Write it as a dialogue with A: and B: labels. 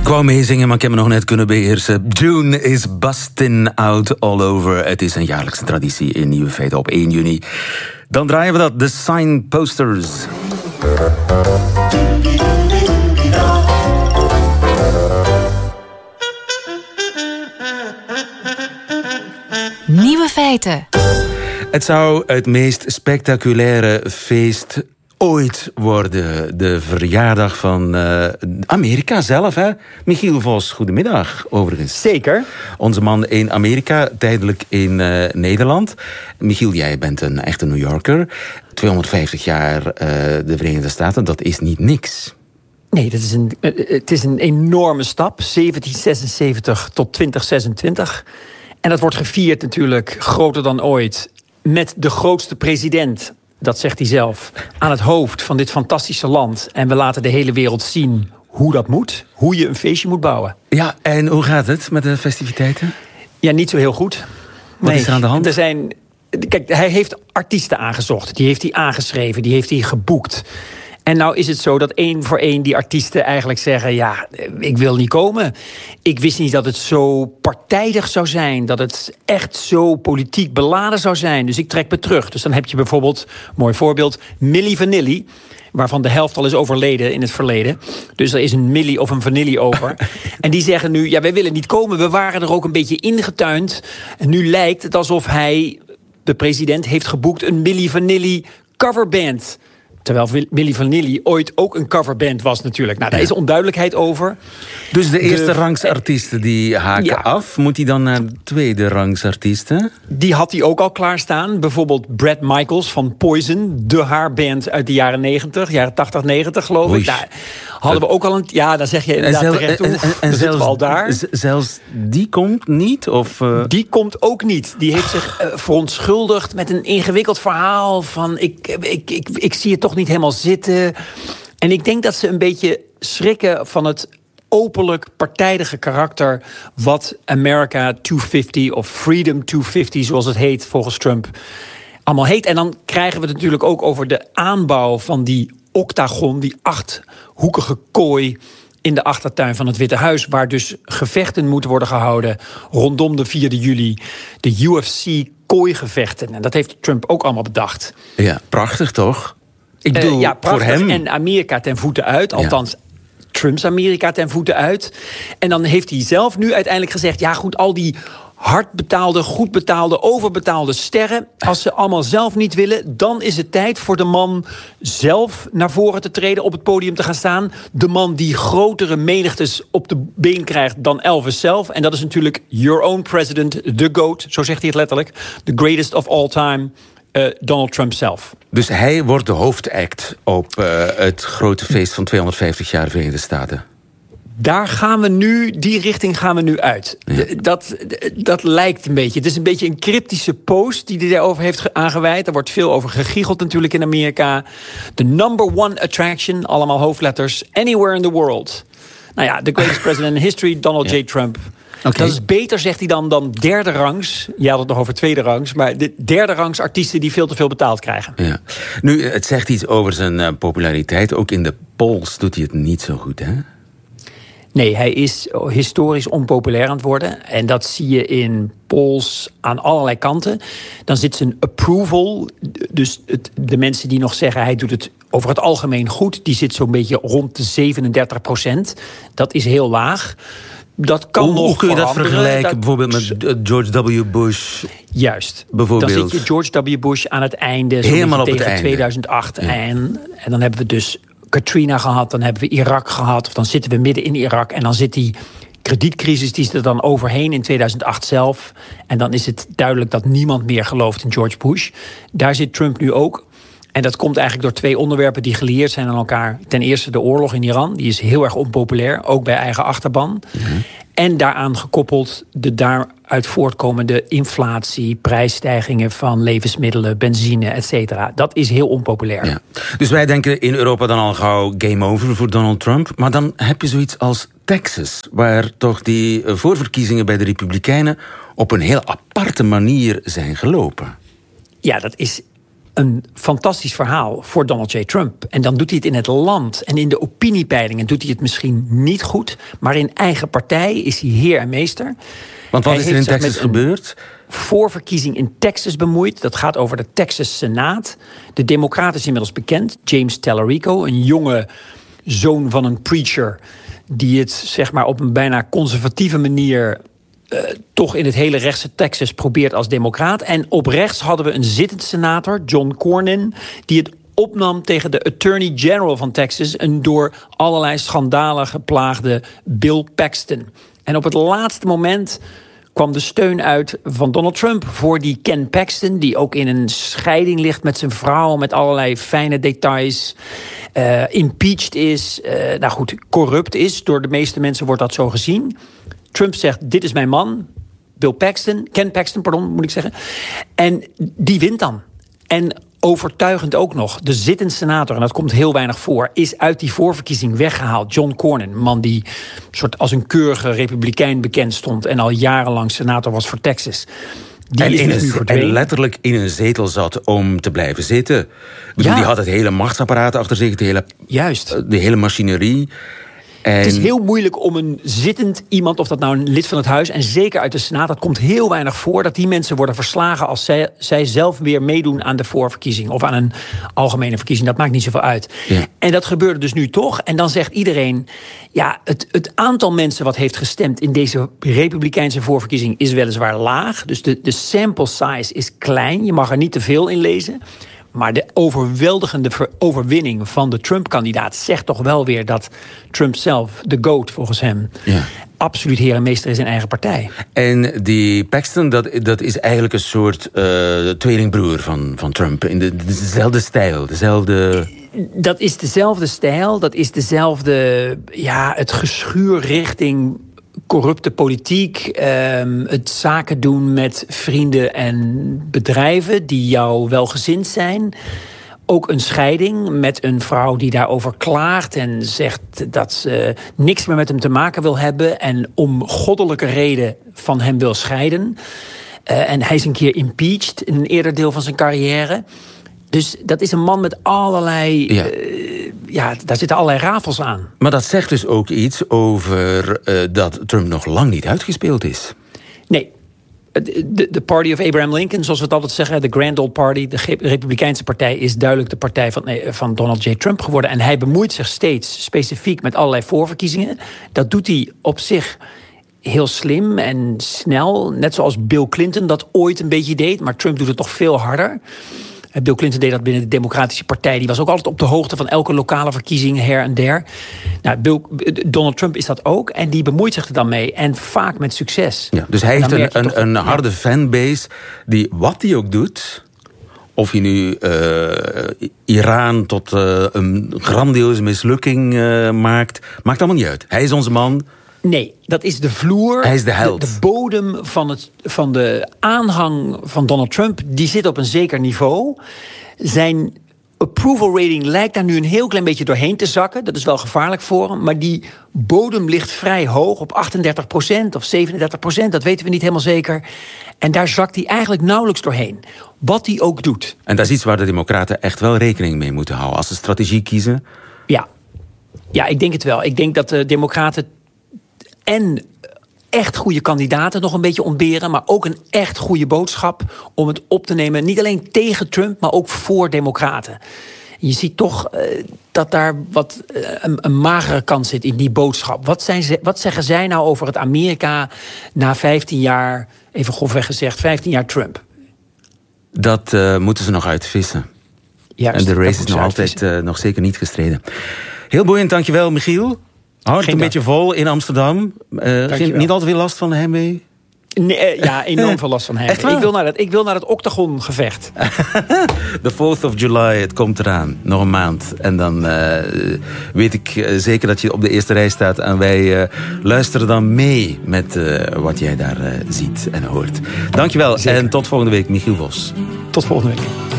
A: Ik wou meezingen, maar ik heb me nog net kunnen beheersen. June is bustin' out all over. Het is een jaarlijkse traditie in Nieuwe Feiten op 1 juni. Dan draaien we dat, de Signposters.
B: Nieuwe Feiten.
A: Het zou het meest spectaculaire feest ooit worden. De verjaardag van Amerika zelf, hè? Michiel Vos, goedemiddag, overigens.
C: Zeker.
A: Onze man in Amerika, tijdelijk in Nederland. Michiel, jij bent een echte New Yorker. 250 jaar de Verenigde Staten, dat is niet niks.
C: Nee, het is een enorme stap. 1776 tot 2026. En dat wordt gevierd natuurlijk groter dan ooit met de grootste president, dat zegt hij zelf, aan het hoofd van dit fantastische land. En we laten de hele wereld zien hoe dat moet. Hoe je een feestje moet bouwen.
A: Ja, en hoe gaat het met de festiviteiten?
C: Ja, niet zo heel goed.
A: Wat is er aan de hand?
C: Kijk, hij heeft artiesten aangezocht. Die heeft hij aangeschreven. Die heeft hij geboekt. En nou is het zo dat 1 voor 1 die artiesten eigenlijk zeggen, ja, ik wil niet komen. Ik wist niet dat het zo partijdig zou zijn. Dat het echt zo politiek beladen zou zijn. Dus ik trek me terug. Dus dan heb je bijvoorbeeld, mooi voorbeeld, Milli Vanilli, waarvan de helft al is overleden in het verleden. Dus er is een Milli of een Vanilli over. En die zeggen nu, ja, wij willen niet komen. We waren er ook een beetje ingetuind. En nu lijkt het alsof hij, de president, heeft geboekt een Milli Vanilli coverband. Terwijl Milli Vanilli ooit ook een coverband was natuurlijk. Nou, daar is onduidelijkheid over.
A: Dus de eerste rangsartiesten die haken af. Moet hij dan naar tweede rangsartiesten?
C: Die had hij ook al klaarstaan. Bijvoorbeeld Bret Michaels van Poison. De haarband uit de jaren 90. Jaren 80, 90 geloof ik. Daar hadden we ook al een... Ja, dan zeg je inderdaad terecht. En zelfs al daar.
A: Zelfs die komt niet? Of,
C: Die komt ook niet. Die heeft zich verontschuldigd met een ingewikkeld verhaal van ik zie het toch niet helemaal zitten. En ik denk dat ze een beetje schrikken van het openlijk partijdige karakter wat America 250 of Freedom 250, zoals het heet volgens Trump, allemaal heet. En dan krijgen we het natuurlijk ook over de aanbouw van die octagon, die 8-hoekige kooi in de achtertuin van het Witte Huis, waar dus gevechten moeten worden gehouden rondom de 4e juli. De UFC kooigevechten. En dat heeft Trump ook allemaal bedacht.
A: Ja, prachtig toch? Ik bedoel,
C: ja, prachtig.
A: Voor hem.
C: En Amerika ten voeten uit. Althans, Trumps Amerika ten voeten uit. En dan heeft hij zelf nu uiteindelijk gezegd, ja goed, al die hard betaalde, goed betaalde, overbetaalde sterren, als ze allemaal zelf niet willen, dan is het tijd voor de man zelf naar voren te treden, op het podium te gaan staan. De man die grotere menigtes op de been krijgt dan Elvis zelf. En dat is natuurlijk your own president, the GOAT, zo zegt hij het letterlijk. The greatest of all time, Donald Trump zelf.
A: Dus hij wordt de hoofdact op het grote feest van 250 jaar Verenigde Staten.
C: Die richting gaan we nu uit. Ja. Dat lijkt een beetje. Het is een beetje een cryptische post die hij daarover heeft aangeweid. Er wordt veel over gegiegeld natuurlijk in Amerika. The number 1 attraction, allemaal hoofdletters, anywhere in the world. Nou ja, the greatest president in history, Donald J. Trump. Okay. Dat is beter, zegt hij dan derde rangs. Je had het nog over tweede rangs. Maar de derde rangs artiesten die veel te veel betaald krijgen. Ja.
A: Nu, het zegt iets over zijn populariteit. Ook in de polls doet hij het niet zo goed, hè?
C: Nee, hij is historisch onpopulair aan het worden. En dat zie je in polls aan allerlei kanten. Dan zit zijn approval, dus de mensen die nog zeggen hij doet het over het algemeen goed, die zit zo'n beetje rond de 37%. Dat is heel laag. Dat kan nog
A: hoe kun je
C: veranderen.
A: Dat vergelijken bijvoorbeeld met George W. Bush?
C: Juist.
A: Bijvoorbeeld.
C: Dan zit je George W. Bush aan het einde.
A: Helemaal op
C: tegen
A: het einde.
C: 2008. Ja. En dan hebben we dus Katrina gehad, dan hebben we Irak gehad, of dan zitten we midden in Irak en dan zit die kredietcrisis, die is er dan overheen in 2008 zelf. En dan is het duidelijk dat niemand meer gelooft in George Bush. Daar zit Trump nu ook. En dat komt eigenlijk door 2 onderwerpen die gelieerd zijn aan elkaar. Ten eerste de oorlog in Iran, die is heel erg onpopulair, ook bij eigen achterban. Mm-hmm. En daaraan gekoppeld de daaruit voortkomende inflatie, prijsstijgingen van levensmiddelen, benzine, et cetera. Dat is heel onpopulair. Ja.
A: Dus wij denken in Europa dan al gauw game over voor Donald Trump. Maar dan heb je zoiets als Texas, waar toch die voorverkiezingen bij de Republikeinen op een heel aparte manier zijn gelopen.
C: Ja, dat is een fantastisch verhaal voor Donald J. Trump. En dan doet hij het in het land en in de opiniepeilingen doet hij het misschien niet goed, maar in eigen partij is hij heer en meester.
A: Want wat is er in Texas gebeurd?
C: Voorverkiezing in Texas bemoeid. Dat gaat over de Texas Senaat. De Democraten is inmiddels bekend. James Tallarico, een jonge zoon van een preacher die het zeg maar op een bijna conservatieve manier toch in het hele rechtse Texas probeert als democraat. En op rechts hadden we een zittend senator, John Cornyn, die het opnam tegen de Attorney General van Texas, een door allerlei schandalen geplaagde Bill Paxton. En op het laatste moment kwam de steun uit van Donald Trump voor die Ken Paxton, die ook in een scheiding ligt met zijn vrouw, met allerlei fijne details, impeached is, corrupt is. Door de meeste mensen wordt dat zo gezien. Trump zegt, dit is mijn man, Ken Paxton, moet ik zeggen. En die wint dan. En overtuigend ook nog. De zittend senator, en dat komt heel weinig voor, is uit die voorverkiezing weggehaald. John Cornyn, een man die soort als een keurige republikein bekend stond en al jarenlang senator was voor Texas.
A: En letterlijk in een zetel zat om te blijven zitten. Die had het hele machtsapparaat achter zich, de hele machinerie.
C: Het is heel moeilijk om een zittend iemand, of dat nou een lid van het huis, en zeker uit de Senaat, dat komt heel weinig voor, dat die mensen worden verslagen als zij zelf weer meedoen aan de voorverkiezing of aan een algemene verkiezing. Dat maakt niet zoveel uit. Ja. En dat gebeurde dus nu toch. En dan zegt iedereen, ja, het aantal mensen wat heeft gestemd in deze republikeinse voorverkiezing is weliswaar laag. Dus de sample size is klein. Je mag er niet te veel in lezen. Maar de overweldigende overwinning van de Trump-kandidaat zegt toch wel weer dat Trump zelf, de GOAT volgens hem, absoluut heer en meester is in eigen partij.
A: En die Paxton, dat is eigenlijk een soort tweelingbroer van Trump. In dezelfde stijl, dezelfde.
C: Dat is dezelfde stijl, dat is dezelfde, het geschuur richting corrupte politiek, het zaken doen met vrienden en bedrijven die jou welgezind zijn. Ook een scheiding met een vrouw die daarover klaagt en zegt dat ze niks meer met hem te maken wil hebben en om goddelijke reden van hem wil scheiden. En hij is een keer impeached in een eerder deel van zijn carrière. Dus dat is een man met allerlei. Daar zitten allerlei rafels aan.
A: Maar dat zegt dus ook iets over dat Trump nog lang niet uitgespeeld is.
C: Nee. De Party of Abraham Lincoln, zoals we het altijd zeggen, de Grand Old Party, de Republikeinse partij, is duidelijk de partij van Donald J. Trump geworden. En hij bemoeit zich steeds specifiek met allerlei voorverkiezingen. Dat doet hij op zich heel slim en snel. Net zoals Bill Clinton dat ooit een beetje deed. Maar Trump doet het nog veel harder. Bill Clinton deed dat binnen de Democratische Partij. Die was ook altijd op de hoogte van elke lokale verkiezing her en der. Nou, Donald Trump is dat ook. En die bemoeit zich er dan mee. En vaak met succes.
A: Ja, dus hij heeft een harde fanbase die wat hij ook doet, of hij nu Iran tot een grandioze mislukking maakt allemaal niet uit. Hij is onze man.
C: Nee, dat is de vloer.
A: Hij is de held.
C: De bodem van de aanhang van Donald Trump, die zit op een zeker niveau. Zijn approval rating lijkt daar nu een heel klein beetje doorheen te zakken. Dat is wel gevaarlijk voor hem. Maar die bodem ligt vrij hoog op 38% of 37%. Dat weten we niet helemaal zeker. En daar zakt hij eigenlijk nauwelijks doorheen. Wat hij ook doet.
A: En dat is iets waar de Democraten echt wel rekening mee moeten houden. Als ze strategie kiezen.
C: Ja, ik denk het wel. Ik denk dat de Democraten en echt goede kandidaten nog een beetje ontberen, maar ook een echt goede boodschap om het op te nemen. Niet alleen tegen Trump, maar ook voor democraten. Je ziet toch dat daar een magere kant zit in die boodschap. Wat zeggen zij nou over het Amerika na 15 jaar, even grofweg gezegd, 15 jaar Trump?
A: Dat moeten ze nog uitvissen.
C: Juist,
A: en de race is nog altijd nog zeker niet gestreden. Heel boeiend, dankjewel Michiel. Houdt een beetje vol in Amsterdam. Niet al te veel last van de heimwee?
C: Nee, enorm veel last van heimwee. Ik wil naar het octagongevecht.
A: De 4th of July, het komt eraan. Nog een maand. En dan weet ik zeker dat je op de eerste rij staat. En wij luisteren dan mee met wat jij daar ziet en hoort. Dankjewel. Zeker. En tot volgende week, Michiel Vos.
C: Tot volgende week.